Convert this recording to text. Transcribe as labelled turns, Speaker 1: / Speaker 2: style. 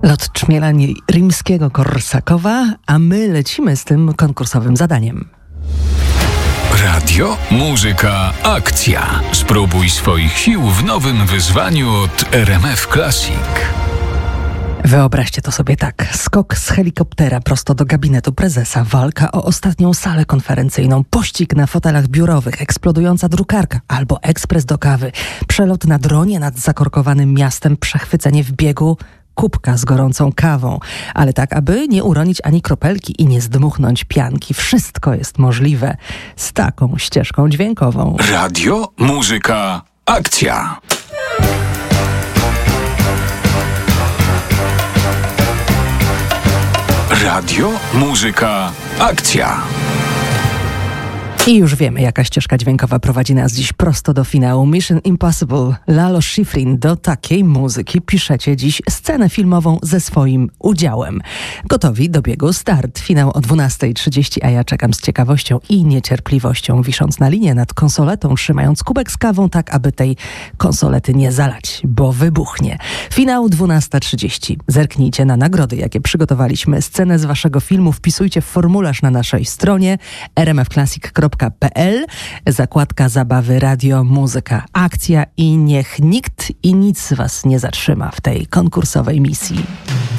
Speaker 1: Lot Czmielani Rimskiego-Korsakowa, a my lecimy z tym konkursowym zadaniem.
Speaker 2: Radio, muzyka, akcja. Spróbuj swoich sił w nowym wyzwaniu od RMF Classic.
Speaker 1: Wyobraźcie to sobie tak. Skok z helikoptera prosto do gabinetu prezesa, walka o ostatnią salę konferencyjną, pościg na fotelach biurowych, eksplodująca drukarka albo ekspres do kawy, przelot na dronie nad zakorkowanym miastem, przechwycenie w biegu kubka z gorącą kawą, ale tak, aby nie uronić ani kropelki i nie zdmuchnąć pianki. Wszystko jest możliwe z taką ścieżką dźwiękową.
Speaker 2: Radio, muzyka, akcja. Radio, muzyka, akcja.
Speaker 1: I już wiemy, jaka ścieżka dźwiękowa prowadzi nas dziś prosto do finału. Mission Impossible, Lalo Schifrin. Do takiej muzyki piszecie dziś scenę filmową ze swoim udziałem. Gotowi do biegu start. Finał o 12:30, a ja czekam z ciekawością i niecierpliwością, wisząc na linie nad konsoletą, trzymając kubek z kawą tak, aby tej konsolety nie zalać, bo wybuchnie. Finał 12:30. Zerknijcie na nagrody, jakie przygotowaliśmy. Scenę z waszego filmu wpisujcie w formularz na naszej stronie rmfclassic.pl. Zakładka zabawy, radio, muzyka, akcja i niech nikt i nic was nie zatrzyma w tej konkursowej misji.